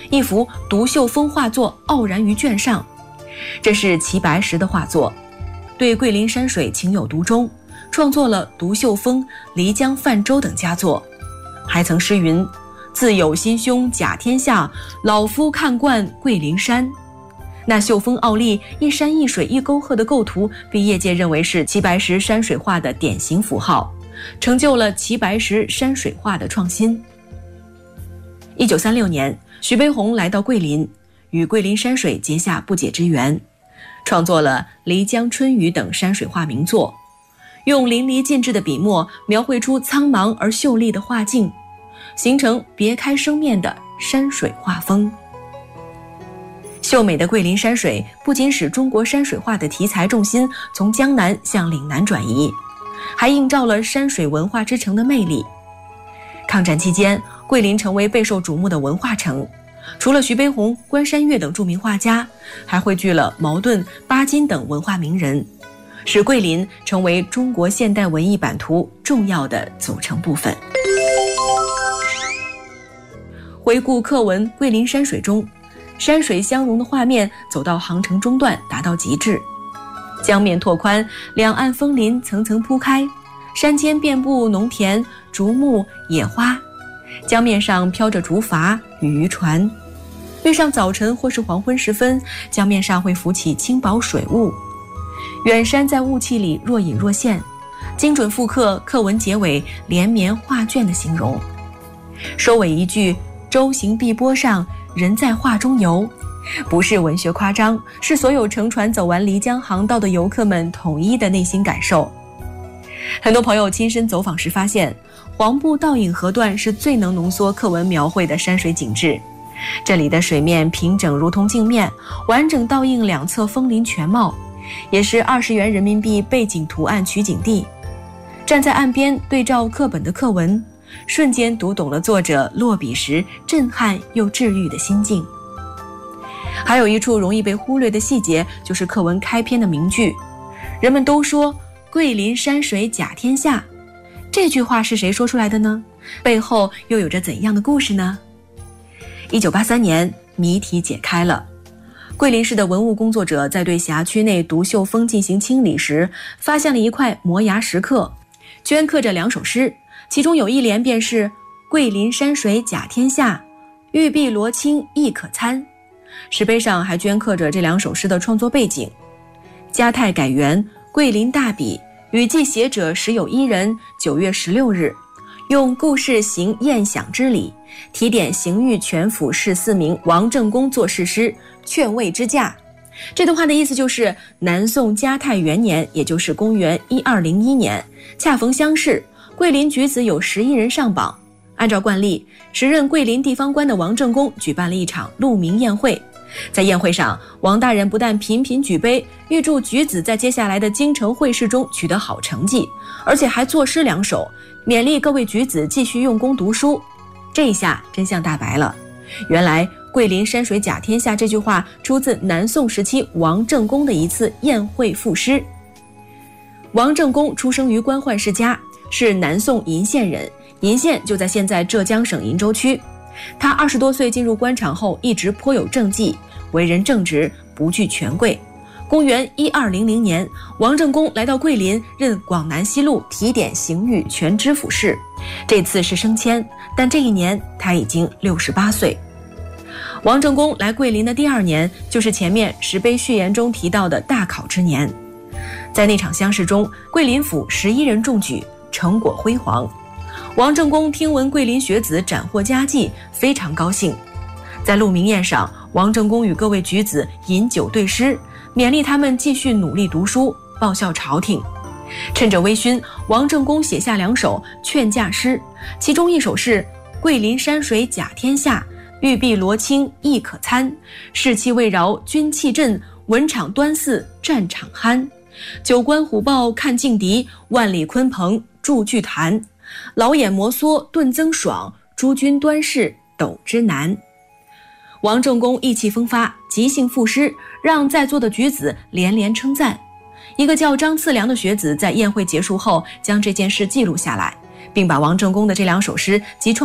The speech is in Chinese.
一幅独秀峰画作傲然于卷上。这是齐白石的画作，对桂林山水情有独钟，创作了独秀峰、漓江泛舟等佳作，还曾诗云：自有心胸甲天下，老夫看惯桂林山。那秀峰傲立、一山一水一沟壑的构图，被业界认为是齐白石山水画的典型符号，成就了齐白石山水画的创新。1936年，徐悲鸿来到桂林，与桂林山水结下不解之缘，创作了《漓江春雨》等山水画名作，用淋漓尽致的笔墨描绘出苍茫而秀丽的画境，形成别开生面的山水画风。秀美的桂林山水不仅使中国山水画的题材重心从江南向岭南转移，还映照了山水文化之城的魅力。抗战期间，桂林成为备受瞩目的文化城，除了徐悲鸿、关山月等著名画家，还汇聚了茅盾、巴金等文化名人，使桂林成为中国现代文艺版图重要的组成部分。回顾课文《桂林山水》中，山水相融的画面走到航程中段，达到极致。江面拓宽，两岸枫林层层铺开，山间遍布农田、竹木、野花，江面上飘着竹筏与渔船。遇上早晨或是黄昏时分，江面上会浮起轻薄水雾，远山在雾气里若隐若现，精准复刻课文结尾连绵画卷的形容。收尾一句舟行碧波上，人在画中游，不是文学夸张，是所有乘船走完漓江航道的游客们统一的内心感受。很多朋友亲身走访时发现，黄布倒影河段是最能浓缩课文描绘的山水景致。这里的水面平整如同镜面，完整倒映两侧枫林全貌，也是20元人民币背景图案取景地。站在岸边对照课本的课文，瞬间读懂了作者落笔时震撼又治愈的心境。还有一处容易被忽略的细节，就是课文开篇的名句：人们都说桂林山水甲天下。这句话是谁说出来的呢？背后又有着怎样的故事呢？1983年，谜题解开了。桂林市的文物工作者在对辖区内独秀峰进行清理时，发现了一块摩崖石刻，镌刻着2首诗，其中有一联便是桂林山水甲天下，玉璧罗青亦可餐。石碑上还镌刻着这2首诗的创作背景：嘉泰改元，桂林大比，语记写者时有一人，9月16日，用故事行宴享之礼，提点刑狱全府士4名王正公作事诗，劝慰之驾。这段话的意思就是，南宋嘉泰元年，也就是公元1201年，恰逢乡试，桂林举子有11人上榜。按照惯例，时任桂林地方官的王正公举办了一场鹿鸣宴会。在宴会上，王大人不但频频举杯，预祝举子在接下来的京城会试中取得好成绩，而且还作诗2首，勉励各位举子继续用功读书。这一下真相大白了，原来桂林山水甲天下这句话出自南宋时期王正公的一次宴会赋诗。王正公出生于官宦世家，是南宋鄞县人，鄞县就在现在浙江省鄞州区。他20多岁进入官场后，一直颇有政绩，为人正直，不惧权贵。公元1200年，王正公来到桂林，任广南西路提点刑狱全知府事。这次是升迁，但这一年他已经68岁。王正公来桂林的第2年，就是前面石碑序言中提到的大考之年。在那场乡试中，桂林府11人中举，成果辉煌。王正公听闻桂林学子斩获佳绩，非常高兴。在鹿鸣宴上，王正公与各位举子饮酒对诗，勉励他们继续努力读书，报效朝廷。趁着微醺，王正公写下2首劝驾诗，其中一首是桂林山水甲天下，玉璧罗青亦可餐，士气未饶军气振，文场端肆战场酣，九关虎豹看劲敌，万里鲲鹏筑巨坛，老眼摩挲顿增爽，诸军端视斗之难。王正公意气风发，即兴赋诗，让在座的举子连连称赞。一个叫张次良的学子在宴会结束后，将这件事记录下来，并把王正公的这2首诗及创